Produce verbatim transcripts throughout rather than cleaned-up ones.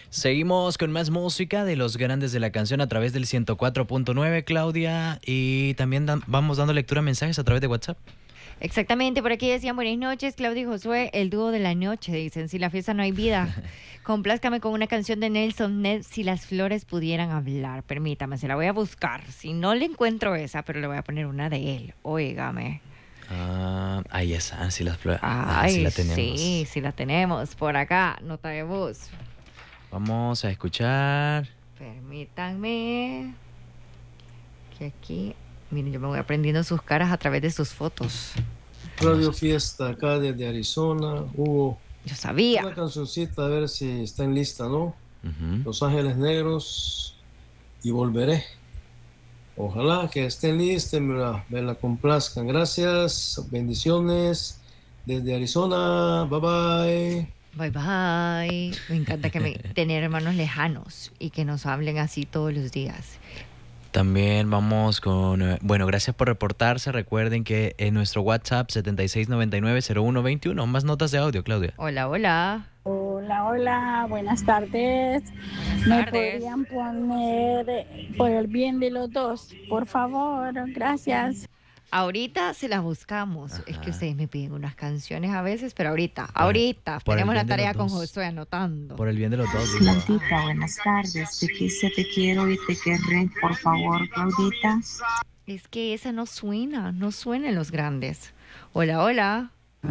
Seguimos con más música de los grandes de la canción a través del ciento cuatro punto nueve, Claudia, y también dan, vamos dando lectura a mensajes a través de WhatsApp. Exactamente, por aquí decían buenas noches, Claudia y Josué, el dúo de la noche, dicen, si la fiesta no hay vida. Complázcame con una canción de Nelson Ned, si las flores pudieran hablar. Permítame, se la voy a buscar. Si no le encuentro esa, pero le voy a poner una de él. Óigame. Ah, ahí está, si las flores. Ah, Ay, sí la tenemos. sí, sí la tenemos. Por acá, nota de voz. Vamos a escuchar. Permítanme. Que aquí, miren, yo me voy aprendiendo sus caras a través de sus fotos. Radio Fiesta acá desde Arizona. Hugo. Yo sabía. Una cancioncita, a ver si está en lista, ¿no? Uh-huh. Los Ángeles Negros y Volveré. Ojalá que estén listos, me la, me la complazcan. Gracias, bendiciones desde Arizona. Bye bye. Bye bye. Me encanta que me, tener hermanos lejanos y que nos hablen así todos los días. También vamos con... Bueno, gracias por reportarse. Recuerden que en nuestro WhatsApp setenta y seis noventa y nueve cero uno veintiuno. Más notas de audio, Claudia. Hola, hola. Hola, hola. Buenas tardes. Buenas ¿Me tardes. podrían poner Por el bien de los dos? Por favor. Gracias. Ahorita se las buscamos. Ajá. Es que ustedes me piden unas canciones a veces, pero ahorita, por ahorita. por tenemos el la bien de tarea los con dos. Josué anotando. Por el bien de los dos. digo. Claudita, buenas tardes. Te quise, te quiero y te querré. Por favor, Claudita. Es que esa no suena, no suena en los grandes. Hola, hola.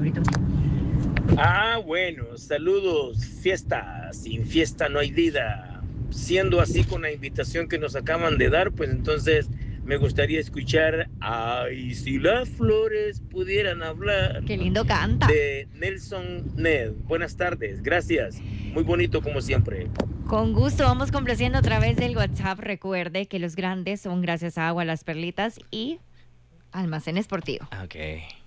Ah, bueno, saludos, fiesta, sin fiesta no hay vida. Siendo así con la invitación que nos acaban de dar, pues entonces me gustaría escuchar Ay, si las flores pudieran hablar. Qué lindo canta. De Nelson Ned. Buenas tardes, gracias. Muy bonito como siempre. Con gusto, vamos complaciendo a través del WhatsApp. Recuerde que los grandes son gracias a Agua Las Perlitas y Almacén Esportivo. Ok.